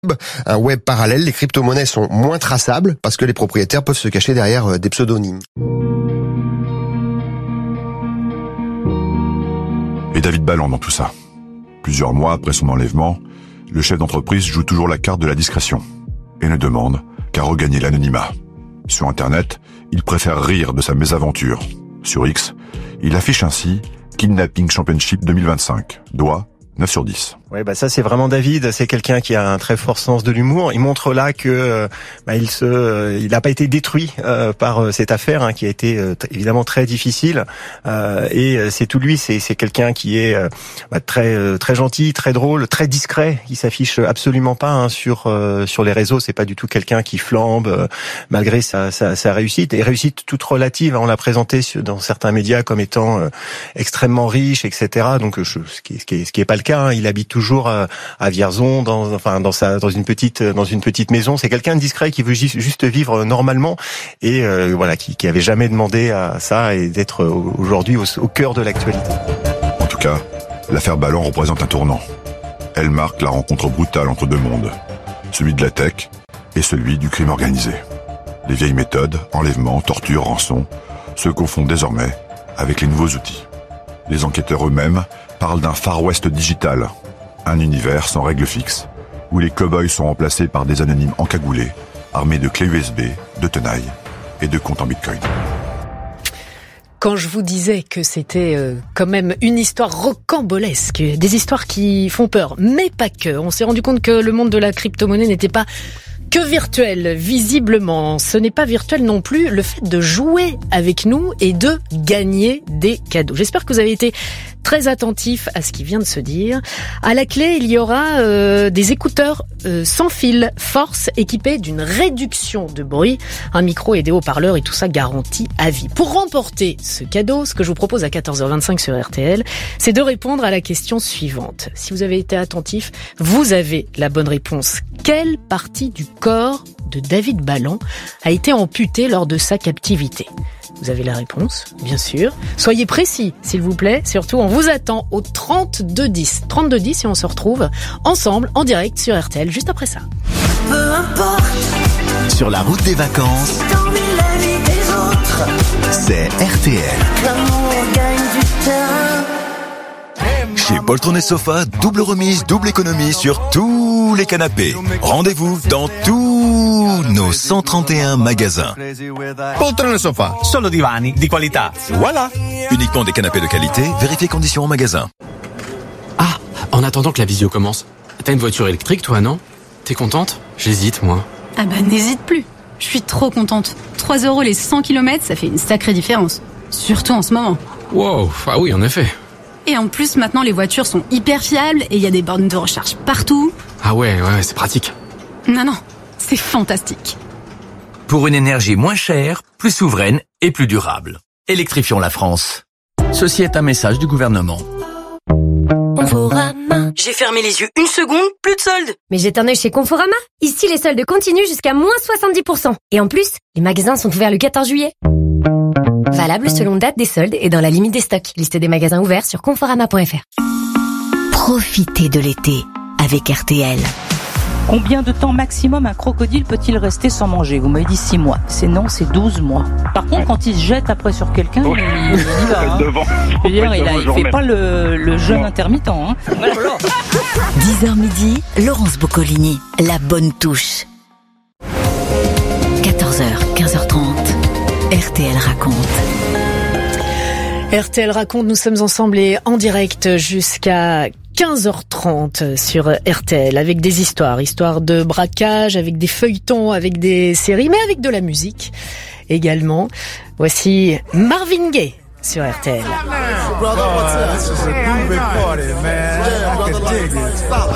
Un web parallèle, les crypto-monnaies sont moins traçables parce que les propriétaires peuvent se cacher derrière des pseudonymes. Et David Balland dans tout ça. Plusieurs mois après son enlèvement, le chef d'entreprise joue toujours la carte de la discrétion et ne demande qu'à regagner l'anonymat. Sur Internet, il préfère rire de sa mésaventure. Sur X, il affiche ainsi « Kidnapping Championship 2025 », doigt 9 sur 10. Ouais, ça c'est vraiment David, c'est quelqu'un qui a un très fort sens de l'humour. Il montre là que il n'a pas été détruit par cette affaire qui a été évidemment très difficile. Et c'est tout lui, c'est quelqu'un qui est très gentil, très drôle, très discret. Il s'affiche absolument pas sur les réseaux. C'est pas du tout quelqu'un qui flambe malgré sa réussite. Et réussite toute relative. On l'a présenté dans certains médias comme étant extrêmement riche, etc. Donc ce qui est pas le cas. Il habite toujours à Vierzon, dans une petite maison. C'est quelqu'un de discret qui veut juste vivre normalement et qui avait jamais demandé à ça et d'être aujourd'hui au cœur de l'actualité. En tout cas, l'affaire Balland représente un tournant. Elle marque la rencontre brutale entre deux mondes, celui de la tech et celui du crime organisé. Les vieilles méthodes, enlèvement, torture, rançon, se confondent désormais avec les nouveaux outils. Les enquêteurs eux-mêmes parlent d'un Far West digital, un univers sans règles fixes, où les cow-boys sont remplacés par des anonymes encagoulés, armés de clés USB, de tenailles et de comptes en bitcoin. Quand je vous disais que c'était quand même une histoire rocambolesque, des histoires qui font peur, mais pas que. On s'est rendu compte que le monde de la crypto-monnaie n'était pas que virtuel, visiblement. Ce n'est pas virtuel non plus le fait de jouer avec nous et de gagner des cadeaux. J'espère que vous avez été très attentif à ce qui vient de se dire. À la clé, il y aura des écouteurs sans fil Force équipés d'une réduction de bruit, un micro et des haut-parleurs et tout ça garanti à vie. Pour remporter ce cadeau, ce que je vous propose à 14h25 sur RTL, c'est de répondre à la question suivante. Si vous avez été attentif, vous avez la bonne réponse. Quelle partie du corps de David Balland a été amputée lors de sa captivité ? Vous avez la réponse, bien sûr. Soyez précis, s'il vous plaît. Surtout, on vous attend au 3210. 3210 et on se retrouve ensemble, en direct sur RTL, juste après ça. Peu importe. Sur la route des vacances. Dans la vie des autres. C'est RTL. L'amour gagne du terrain. Chez Poltron et Sofa, double remise, double économie sur tous les canapés. Rendez-vous dans tous nos 131 magasins. Poltron et Sofa, solo divani di qualità. Voilà. Uniquement des canapés de qualité, vérifiez conditions en magasin. Ah, en attendant que la visio commence, t'as une voiture électrique toi, non ? T'es contente ? J'hésite, moi. Ah n'hésite plus. Je suis trop contente. 3 € les 100 km, ça fait une sacrée différence. Surtout en ce moment. Wow, ah oui, en effet. Et en plus, maintenant, les voitures sont hyper fiables et il y a des bornes de recharge partout. Ah ouais, c'est pratique. Non, c'est fantastique. Pour une énergie moins chère, plus souveraine et plus durable. Électrifions la France. Ceci est un message du gouvernement. Conforama. J'ai fermé les yeux une seconde, plus de soldes. Mais jette un œil chez Conforama. Ici, les soldes continuent jusqu'à moins 70%. Et en plus, les magasins sont ouverts le 14 juillet. Valable selon date des soldes et dans la limite des stocks. Liste des magasins ouverts sur conforama.fr. Profitez de l'été avec RTL. Combien de temps maximum un crocodile peut-il rester sans manger ? Vous m'avez dit 6 mois. C'est non, c'est 12 mois. Par contre, quand il se jette après sur quelqu'un, il y va. Je veux dire, il fait pas le jeûne intermittent. 10h midi, Laurence Boccolini, la bonne touche. 14h, 15h30, RTL raconte. RTL raconte, nous sommes ensemble et en direct jusqu'à 15h30 sur RTL avec des histoires de braquage, avec des feuilletons, avec des séries, mais avec de la musique également. Voici Marvin Gaye sur RTL.